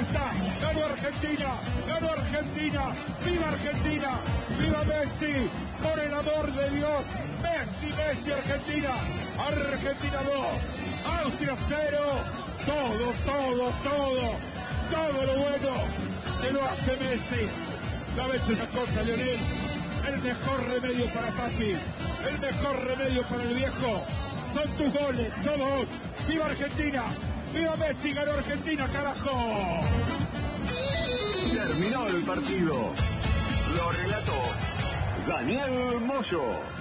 está, ganó Argentina, ganó Argentina, viva Argentina, viva Messi, por el amor de Dios, Messi, Messi, Argentina, Argentina 2, Austria 0, todo lo bueno que lo hace Messi. ¿Sabes una cosa, Lionel? El mejor remedio para papi, el mejor remedio para el viejo, son tus goles, todos. ¡Viva Argentina! ¡Viva Messi! ¡Ganó Argentina, carajo! Terminó el partido. Lo relató Daniel Moyo.